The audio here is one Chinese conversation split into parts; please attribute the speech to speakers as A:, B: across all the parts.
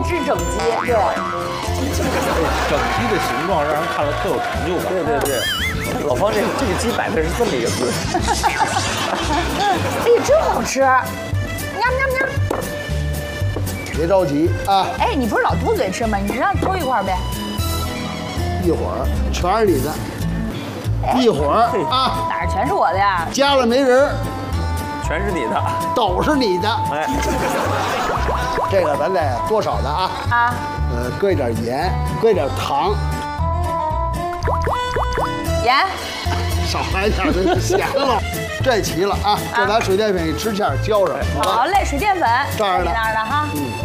A: 只整鸡，对。
B: 整鸡的形状让人看了特有成就感。
C: 对，老方这个鸡摆的是这么一个姿势。
A: 哎呀，真好吃！喵喵喵！
D: 别着急啊，
A: 哎，你不是老嘟嘴吃吗？你让偷一块呗。
D: 一会儿全是你的，一会儿啊，
A: 哪儿全是我的呀？
D: 家了没人，
C: 全是你的，
D: 都是你的。
C: 哎，
D: 这个咱得多少的啊？
A: 啊，
D: 搁一点盐，搁一点糖，
A: 盐。
D: 少来点这就咸了。这齐了啊，这咱水淀粉一吃馅浇上。
A: 好嘞，水淀粉
D: 这儿的
A: 那儿的哈。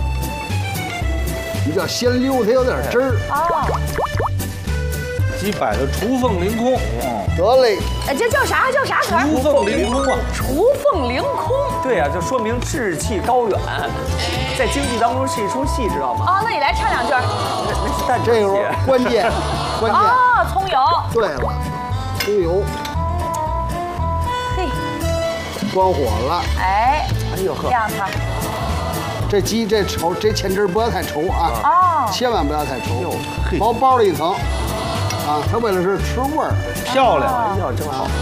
D: 你叫先溜，它有点汁儿。
A: 哦，
B: 鸡摆的雏凤凌空，
D: 得嘞，
A: 哎，这叫啥？叫啥词儿？
B: 雏凤凌空啊！
A: 雏凤凌空。
C: 对呀，就说明志气高远，在京剧当中是一出戏，知道吗？
A: 哦，那你来唱两句。
C: 那是旦
D: 这个
C: 角戏。
D: 关键，关键。
A: 哦，葱油。
D: 对了，葱油
A: 嘿，
D: 关火了。
A: 哎，
C: 哎呦呵，
A: 亮它。
D: 这鸡这稠，这芡汁不要太稠啊，
A: 哦，
D: 千万不要太稠，薄薄的一层啊，它为了是吃味儿。
B: 漂亮。
C: 哎呀，真好。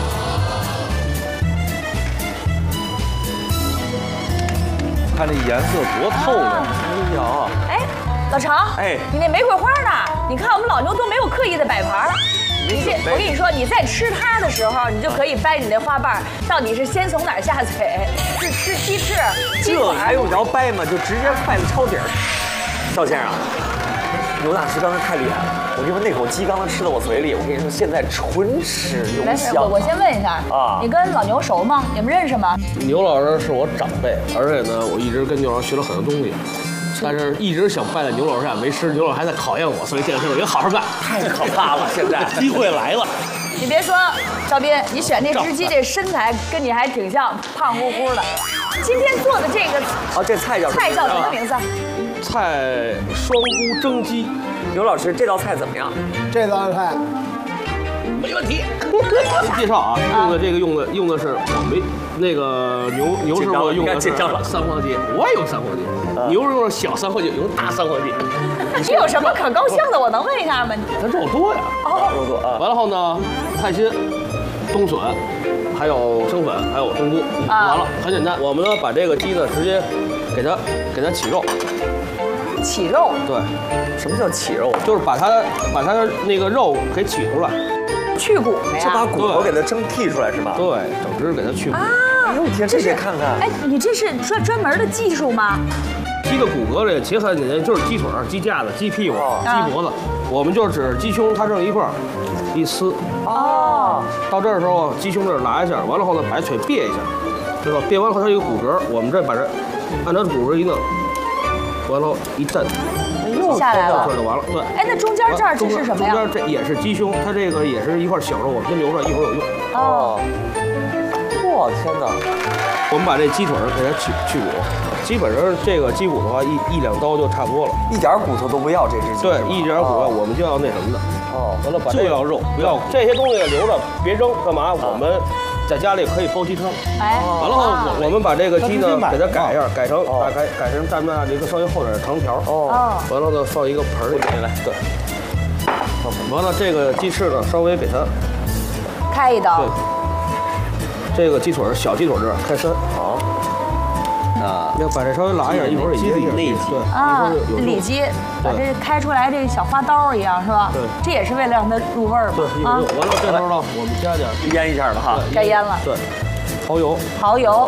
B: 看这颜色多透亮。
C: 哎呀，
A: 哎，老常，
C: 哎
A: 你那玫瑰花呢？你看我们老牛都没有刻意的摆盘了。你这，我跟你说，你在吃它的时候，你就可以掰你那花瓣，到底是先从哪儿下嘴？是吃鸡翅、鸡
C: 这
A: 腿
C: 还用着掰吗？就直接筷子抄底儿。邵先生，牛大师刚才太厉害了！我跟你说，那口鸡刚才吃到我嘴里，我跟你说，现在纯吃油
A: 没事，
C: 香。
A: 我先问一下
C: 啊
A: 你跟老牛熟吗？你们认识吗？
E: 牛老师是我长辈，而且呢，我一直跟牛老师学了很多东西，但是一直想拜在牛老师家没吃，牛老师还在考验我，所以这个事儿我得好好干。
C: 太可怕了！现在
B: 机会来了。
A: 你别说，赵斌，你选这只鸡这身材跟你还挺像，胖乎乎的。今天做的这个
C: 啊，这菜叫
A: 菜叫什么名字？
E: 菜双菇蒸鸡，
C: 牛老师，这道菜怎么样？
D: 这道菜
E: 没问题。介绍啊，用的是我们那个牛师傅用的是三黄鸡，我也用三黄鸡，牛是用小三黄鸡，用大三黄鸡。
A: 这有什么可高兴的？我能问一下吗？
E: 它肉多呀。
C: 肉多啊。
E: 完了后呢，菜心、冬笋，还有生粉，还有冬菇。完了，很简单，我们呢把这个鸡呢直接给它起肉。
A: 起肉。
E: 对，
C: 什么叫起肉？
E: 就是把它那个肉给取出来。
A: 去骨的
C: 是把
A: 呀。
C: 骨头给它蒸剔出来是吧？
E: 对，整只给它去骨。
C: 哎呦我天，这得看看。
A: 哎，你这是专门的技术吗？
E: 鸡的骨骼这其实很简单，就是鸡腿、鸡架子、鸡屁股、鸡脖子。我们就指鸡胸，它这一块儿一撕。
A: 哦。
E: 到这儿的时候，鸡胸这儿拉一下，完了后呢，把腿别一下，对吧？别完了后它有一个骨骼，我们这把这按照骨骼一弄，完了后一震，
A: 下来了
E: 这就完了。对。
A: 哎，那中间这儿这是什么呀？
E: 中间这也是鸡胸，它这个也是一块小肉，我们先留出来，一会儿有用。
A: 哦。
C: 我天哪！
E: 我们把这鸡腿给它去骨，基本上这个鸡骨的话，一两刀就差不多了。
C: 一点骨头都不要这只鸡。
E: 对，一点骨头我们就要那什么的。
C: 哦，
E: 完了把
B: 就要肉，不要骨。
E: 这些东西留着，别扔，干嘛？我们在家里可以煲鸡汤。
A: 哎。
E: 完了后，我们把这个鸡呢给它改一下，改成蘸那这个稍微厚点的长条。
C: 哦。
E: 完了呢，放一个盆里来。对。完了，这个鸡翅呢，稍微给它
A: 开一刀。
E: 对。这个鸡腿小鸡腿这儿开3。
C: 好。
E: 要把这稍微拉一下，一会儿也一
C: 内鸡。
E: 对。
A: 啊，里脊，把这开出来这小花刀一样是吧？
E: 对。
A: 这也是为了让它入味儿嘛。
E: 对。完了这时候呢，我们加点
C: 腌一下了哈。
A: 该腌了。
E: 对。蚝油。
A: 蚝油。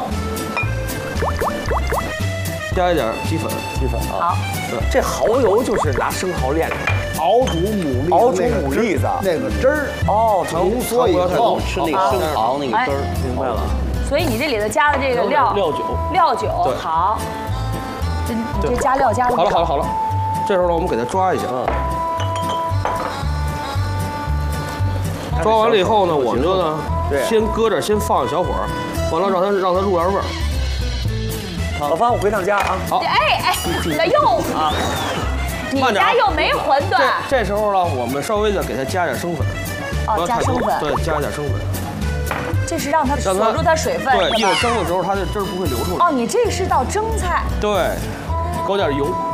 E: 加一点鸡粉。
C: 鸡粉啊。
A: 好。
E: 对。
C: 这蚝油就是拿生蚝炼的。
D: 熬煮牡蛎，
C: 熬煮牡蛎子
D: 那个汁儿
C: 哦，
D: 浓缩以后
F: 吃那个生蚝那个汁儿，
C: 明白了。
A: 所以你这里头加的这个料酒好，你这加料加的
E: 好了，这时候呢我们给它抓一下，抓完了以后呢，我们就呢先搁这儿先放小火，完了让它入点味儿。
C: 老方，我回趟家啊。
E: 好。
A: 哎，你的又啊，你家又没馄饨。
E: 这时候呢，我们稍微的给它加点生粉。
A: 哦，加生粉。
E: 对，加一点生粉。
A: 这是让它锁住它水分。
E: 对，一会儿蒸的时候它的汁儿不会流出来。
A: 哦，你这是道蒸菜。
E: 对，勾点油。